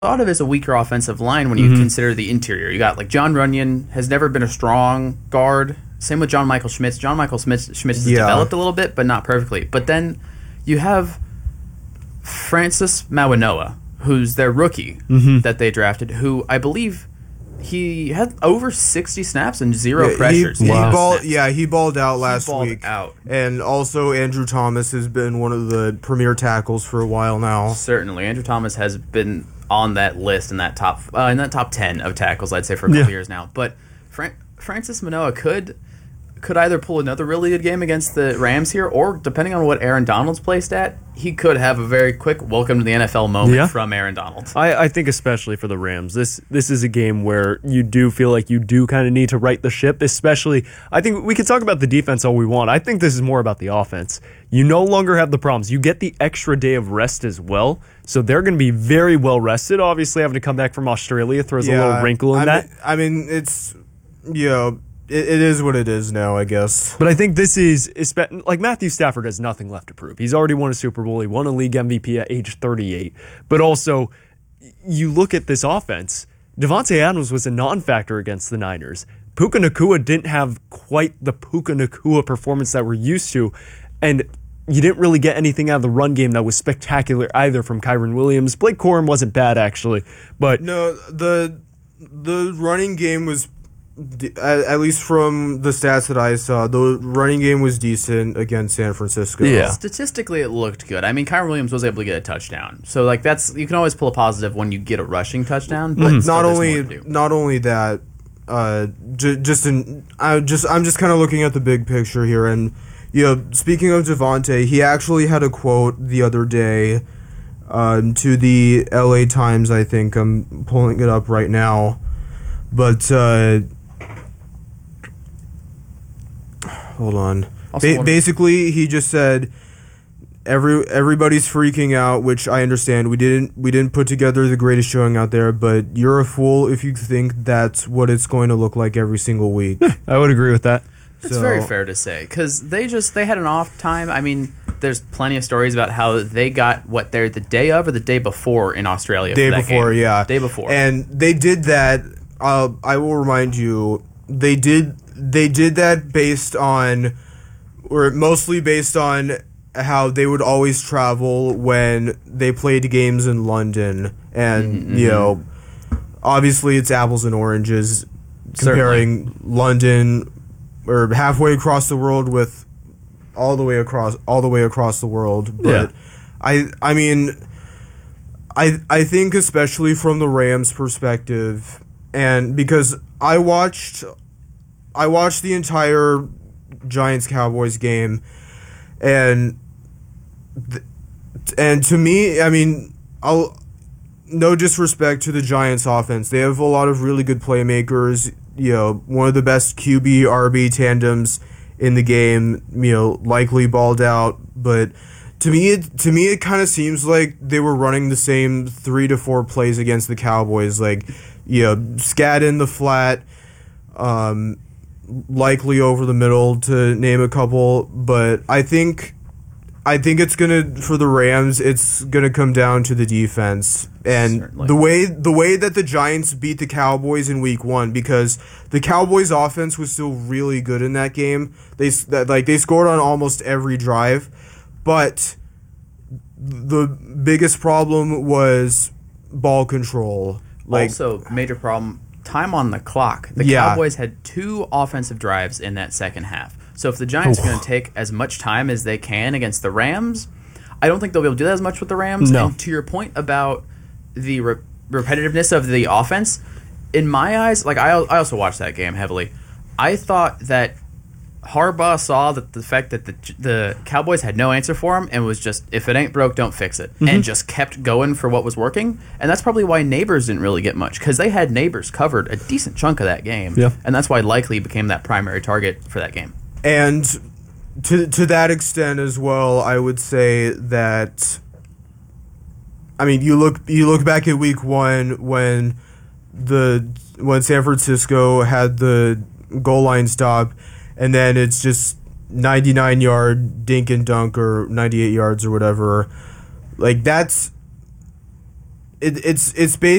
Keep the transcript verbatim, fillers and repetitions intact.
thought of as a weaker offensive line when you Mhm. consider the interior. You got like John Runyon has never been a strong guard. Same with John Michael Schmitz. John Michael Schmitz, Schmitz has Yeah. developed a little bit, but not perfectly. But then you have Francis Mawanoa, who's their rookie Mhm. that they drafted, who I believe he had over sixty snaps and zero Yeah, pressures. He, he Wow. balled, Snaps. yeah, he balled out last balled week. out. And also Andrew Thomas has been one of the premier tackles for a while now. Certainly, Andrew Thomas has been on that list in that top uh, in that top ten of tackles, I'd say, for a couple Yeah. years now. But Fran- Francis Manoa could could either pull another really good game against the Rams here, or depending on what Aaron Donald's placed at, he could have a very quick welcome to the N F L moment Yeah. from Aaron Donald. I, I think especially for the Rams, this this is a game where you do feel like you do kind of need to right the ship. Especially, I think we can talk about the defense all we want. I think this is more about the offense. You no longer have the problems. You get the extra day of rest as well, so they're going to be very well rested. Obviously, having to come back from Australia throws a little wrinkle in I that. Mean, I mean, it's, you know, it, it is what it is now, I guess. But I think this is, espe- like Matthew Stafford has nothing left to prove. He's already won a Super Bowl. He won a league M V P at age thirty-eight. But also, you look at this offense, Devontae Adams was a non-factor against the Niners. Puka Nacua didn't have quite the Puka Nacua performance that we're used to. And you didn't really get anything out of the run game that was spectacular either from Kyron Williams. Blake Corum wasn't bad, actually. But No, the the running game was, at, at least from the stats that I saw, the running game was decent against San Francisco. Yeah. Statistically, it looked good. I mean, Kyron Williams was able to get a touchdown, so like that's you can always pull a positive when you get a rushing touchdown. But still, Not there's only more to do. not only that, uh, j- just in I just I'm just kind of looking at the big picture here, and you know, speaking of Devontae, he actually had a quote the other day um, to the L A Times. I think I'm pulling it up right now, but uh, hold on. Also Ba- one- basically, he just said. Every everybody's freaking out, which I understand. We didn't we didn't put together the greatest showing out there, but you're a fool if you think that's what it's going to look like every single week. I would agree with that. It's So- very fair to say because they just they had an off time. I mean, there's plenty of stories about how they got what they're the day of or the day before in Australia. Day for that before, game. yeah, day before. and they did that. Uh, I will remind you, they did they did that based on, or mostly based on how they would always travel when they played games in London, and Mm-hmm. you know, obviously it's apples and oranges comparing London or halfway across the world with all the way across all the way across the world. But Yeah. I I mean I I think especially from the Rams perspective, and because I watched I watched the entire Giants Cowboys game, and th- and to me, I mean, I'll no disrespect to the Giants offense. They have a lot of really good playmakers, you know, one of the best Q B R B tandems in the game, you know, likely balled out, but to me it to me it kind of seems like they were running the same three to four plays against the Cowboys, like, you know, scat in the flat, um likely over the middle, to name a couple. But I think I think it's gonna for the Rams. It's gonna come down to the defense and Certainly. the way the way that the Giants beat the Cowboys in Week One, because the Cowboys' offense was still really good in that game. They s- that, like they scored on almost every drive, but the biggest problem was ball control. Like also, major problem, time on the clock. The Yeah. Cowboys had two offensive drives in that second half. So if the Giants are going to take as much time as they can against the Rams, I don't think they'll be able to do that as much with the Rams. No. And to your point about the re- repetitiveness of the offense, in my eyes, like I, I also watched that game heavily. I thought that Harbaugh saw that the fact that the the Cowboys had no answer for him and was just, if it ain't broke, don't fix it, and just kept going for what was working. And that's probably why Neighbors didn't really get much, because they had Neighbors covered a decent chunk of that game. Yeah. And that's why Likely became that primary target for that game. And to to that extent as well, I would say that. I mean, you look you look back at Week One when the when San Francisco had the goal line stop, and then it's just ninety-nine yard dink and dunk, or ninety-eight yards or whatever. Like that's it. It's it's based.